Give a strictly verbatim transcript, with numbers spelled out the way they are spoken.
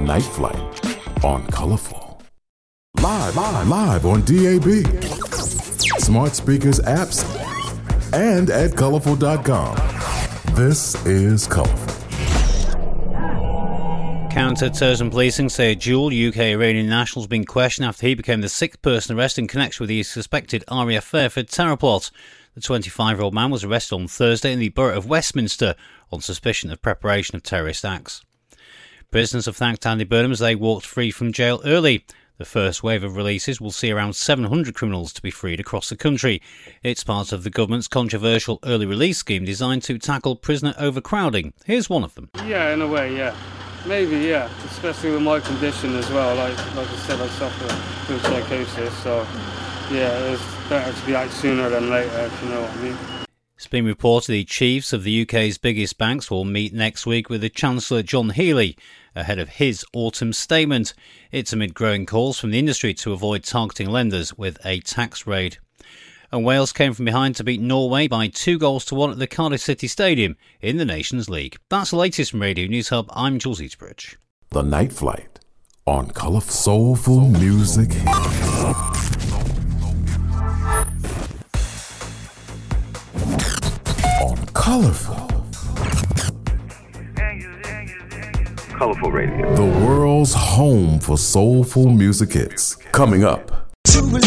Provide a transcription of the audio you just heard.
Night Flight on Colorful. Live, live, live on D A B, smart speakers, apps, and at colorful dot com. This is Colorful. Counter-terrorism policing say a dual U K-Iranian national has been questioned after he became the sixth person arrested in connection with the suspected R A F Fairford terror plot. The twenty-five-year-old man was arrested on Thursday in the borough of Westminster on suspicion of preparation of terrorist acts. Prisoners have thanked Andy Burnham as they walked free from jail early. The first wave of releases will see around seven hundred criminals to be freed across the country. It's part of the government's controversial early release scheme designed to tackle prisoner overcrowding. Here's one of them. Yeah, in a way, yeah. Maybe, yeah. Especially with my condition as well. Like, like I said, I suffer with psychosis, so yeah, it's better to be out sooner than later, if you know what I mean. It's been reported the chiefs of the U K's biggest banks will meet next week with the Chancellor John Healey ahead of his autumn statement. It's amid growing calls from the industry to avoid targeting lenders with a tax raid. And Wales came from behind to beat Norway by two goals to one at the Cardiff City Stadium in the Nations League. That's the latest from Radio News Hub. I'm Jules Eastbridge. The Night Flight on Colorful Soulful Music. On Colorful. Colorful Radio. The world's home for soulful music hits. Coming up. To